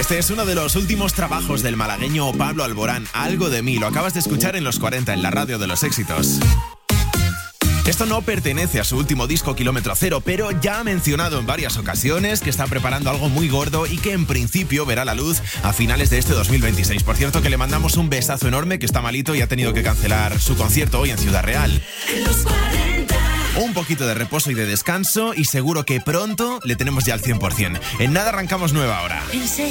Este es uno de los últimos trabajos del malagueño Pablo Alborán, Algo de mí. Lo acabas de escuchar en Los 40, en la radio de los éxitos. Esto no pertenece a su último disco Kilómetro Cero, pero ya ha mencionado en varias ocasiones que está preparando algo muy gordo y que en principio verá la luz a finales de este 2026. Por cierto, que le mandamos un besazo enorme, que está malito y ha tenido que cancelar su concierto hoy en Ciudad Real. Los 40. Un poquito de reposo y de descanso y seguro que pronto le tenemos ya al 100%. En nada arrancamos nueva hora.